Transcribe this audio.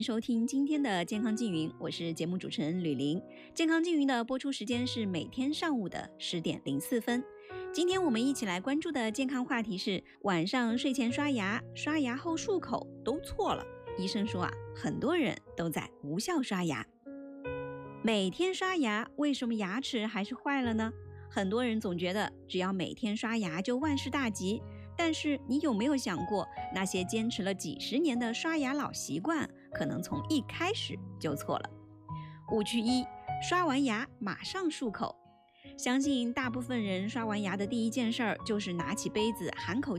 收听今天的健康静云，我是节目主持人吕玲。健康静云的播出时间是每天上午的10点04分。今天我们一起来关注的健康话题是晚上睡前刷牙、刷牙后漱口都错了。医生说很多人都在无效刷牙。每天刷牙，为什么牙齿还是坏了呢？很多人总觉得只要每天刷牙就万事大吉，但是你有没有想过，那些坚持了几十年的刷牙老习惯可能从一开始就错了。误区1，刷完牙马上漱口。相信大部分人刷完牙的第一件事就是拿起杯子含口